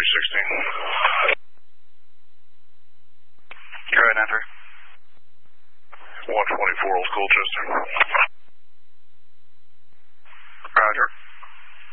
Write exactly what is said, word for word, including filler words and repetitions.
three sixteen. Go ahead, enter. one twenty-four Old Colchester.